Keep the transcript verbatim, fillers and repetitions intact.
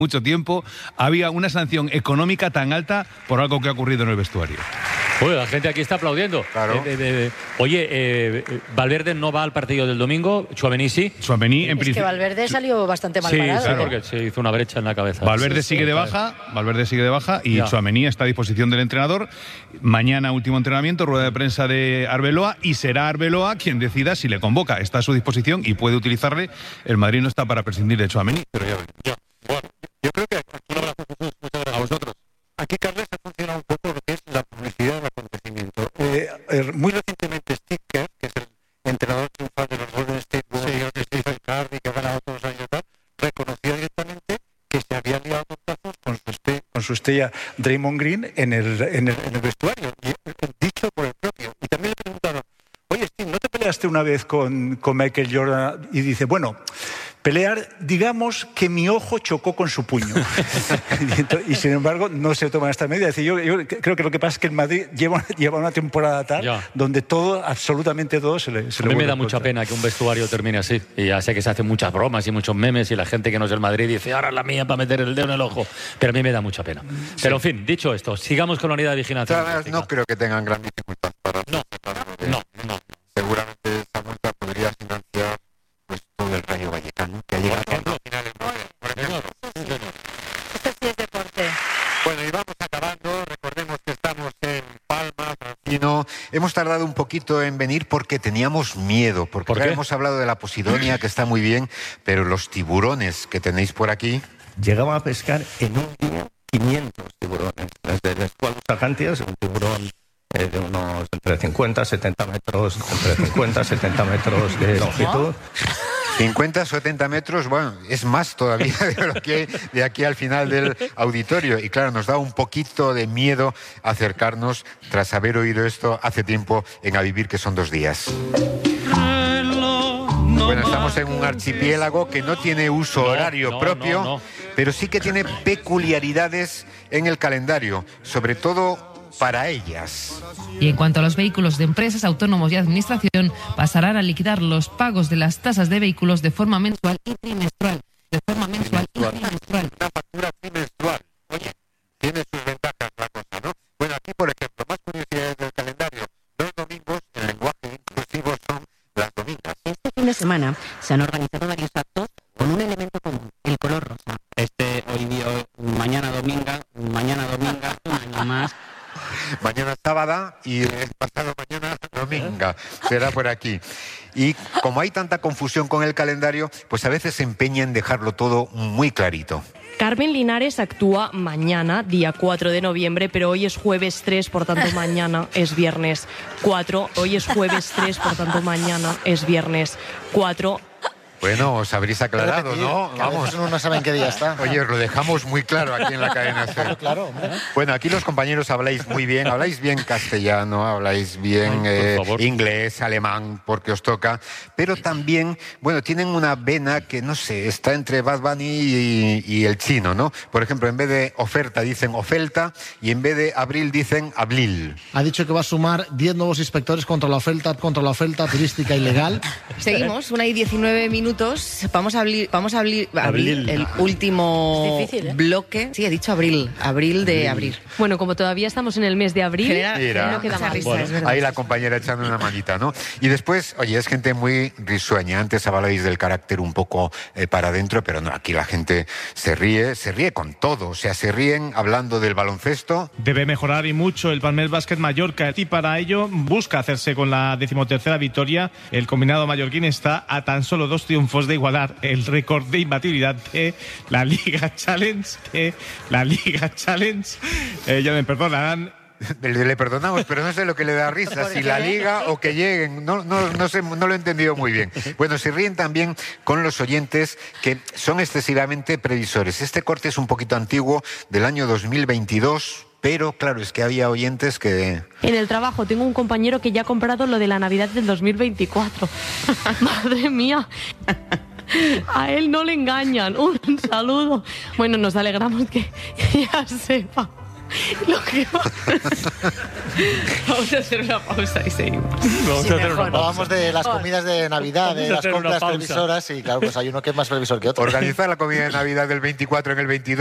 mucho tiempo había una sanción económica tan alta por algo que ha ocurrido en el vestuario. Oye, la gente aquí está aplaudiendo. Claro. Eh, eh, eh, oye, eh, Valverde no va al partido del domingo, Tchouaméni sí. Tchouaméni, en Es que principio. Valverde salió bastante mal Sí, parado. sí, ¿eh? porque se hizo una brecha en la cabeza. Valverde Sí, sigue sí, de claro. baja, Valverde sigue de baja y Ya. Tchouaméni está a disposición del entrenador. Mañana último entrenamiento, rueda de prensa de Arbeloa y será Arbeloa quien decida si le convoca. Está a su disposición y puede utilizarle. El Madrid no está para prescindir de Tchouaméni, pero ya ven. Yo, bueno, yo creo que un abrazo, Jesús, muchas gracias a vosotros. Aquí, Carles, ha funcionado un poco lo que es la publicidad del acontecimiento. Eh, eh, muy recientemente, Steve Kerr, que es el entrenador triunfal de los Golden State Warriors, de Stephen Curry, que ha ganado todos los años y tal, reconoció directamente que se había liado contactos con su, este, con su estrella Draymond Green en el, en el, en el vestuario, y, eh, dicho por el propio. Y también le preguntaron, oye, Steve, ¿no te peleaste una vez con, con Michael Jordan? Y dice, bueno, pelear, digamos que mi ojo chocó con su puño. y, entonces, y sin embargo, no se toman esta medida. Es decir, yo, yo creo que lo que pasa es que el Madrid lleva, lleva una temporada tal Ya. donde todo, absolutamente todo, se le, se A le mí me vuelve da en mucha contra. pena que un vestuario termine así. Y ya sé que se hacen muchas bromas y muchos memes y la gente que no es del Madrid dice, ahora la mía para meter el dedo en el ojo. Pero a mí me da mucha pena. Pero en fin, dicho esto, sigamos con la unidad de vigilancia. Además, no creo que tengan gran dificultad para No, sacarlo de- no, no. Seguramente esa multa podría financiar pues todo el Rayo Vallecano, que ha llegado a la final del Mundial, por ejemplo. Esto sí es deporte. Bueno, y vamos acabando. Recordemos que estamos en Palma, Francino. Hemos tardado un poquito en venir porque teníamos miedo, porque ¿Por claro, qué? hemos hablado de la Posidonia, que está muy bien, pero los tiburones que tenéis por aquí. Llegaba a pescar en un día quinientos tiburones, desde las cuales Acantias, un tiburón eh, de unos entre cincuenta, setenta metros, entre cincuenta, setenta metros de longitud. cincuenta, setenta metros, bueno, es más todavía de lo que hay de aquí al final del auditorio. Y claro, nos da un poquito de miedo acercarnos tras haber oído esto hace tiempo en A Vivir, que son dos días. Bueno, estamos en un archipiélago que no tiene uso No, horario no, propio, no, no. pero sí que tiene peculiaridades en el calendario, sobre todo para ellas. Y en cuanto a los vehículos de empresas, autónomos y administración, pasarán a liquidar los pagos de las tasas de vehículos de forma mensual y trimestral. De forma mensual y trimestral. Una factura trimestrual. Oye, tiene sus ventajas la cosa, ¿no? Bueno, aquí, por ejemplo, más curiosidades del calendario. Los domingos, en lenguaje inclusivo, son las domingas. Este fin de semana se han organizado varios actos con un elemento común, el color rosa. Este hoy día, hoy- mañana dominga, mañana dominga, un año más. Mañana sábado y el pasado mañana dominga. Será por aquí. Y como hay tanta confusión con el calendario, pues a veces se empeña en dejarlo todo muy clarito. Carmen Linares actúa mañana, día cuatro de noviembre, pero hoy es jueves tres, por tanto mañana es viernes cuatro. Hoy es jueves tres, por tanto mañana es viernes cuatro. Bueno, os habréis aclarado, ¿no? Vamos. Uno no sabe en qué día está. Oye, os lo dejamos muy claro aquí en la cadena C. Claro, hombre. Bueno, aquí los compañeros habláis muy bien, habláis bien castellano, habláis bien Ay, por eh, favor. inglés, alemán, porque os toca, pero también, bueno, tienen una vena que, no sé, está entre Bad Bunny y, y el chino, ¿no? Por ejemplo, en vez de oferta dicen ofelta y en vez de abril dicen abril. Ha dicho que va a sumar diez nuevos inspectores contra la oferta, contra la oferta turística ilegal. Seguimos, una y diecinueve minutos. Vamos a abrir, vamos a abrir, abrir Abril. el último Es difícil, ¿eh? bloque. Sí, he dicho abril, abril de abrir. Bueno, como todavía estamos en el mes de abril, Genera, Mira. genera no queda mucha mal. risa, Bueno, es verdad. Ahí la compañera echando una manita, ¿no? Y después, oye, es gente muy risueña. Antes hablabais del carácter un poco eh, para adentro, pero no, aquí la gente se ríe, se ríe con todo. O sea, se ríen hablando del baloncesto. Debe mejorar y mucho el Palmeiras Basket Mallorca y para ello busca hacerse con la decimotercera victoria. El combinado mallorquín está a tan solo dos triunfos de igualar el récord de imbatibilidad de la Liga Challenge. De la Liga Challenge. Eh, ya me perdonarán. Le, le perdonamos, pero no sé lo que le da risa, si la liga o que lleguen, no, no, no, sé, no lo he entendido muy bien. Bueno, se ríen también con los oyentes que son excesivamente previsores. Este corte es un poquito antiguo, del año dos mil veintidós, pero claro, es que había oyentes que... en el trabajo tengo un compañero que ya ha comprado lo de la Navidad del dos mil veinticuatro. Madre mía. A él no le engañan. Un saludo. Bueno, nos alegramos que ya sepa. Lo que va- Vamos a hacer una pausa y seguimos. Vamos Sí, a hacer mejor. una pausa. Hablábamos de las comidas de Navidad, de Vamos a las hacer una compras pausa. previsoras y claro, pues hay uno que es más previsor que otro. Organizar la comida de Navidad del veinticuatro en el veintidós.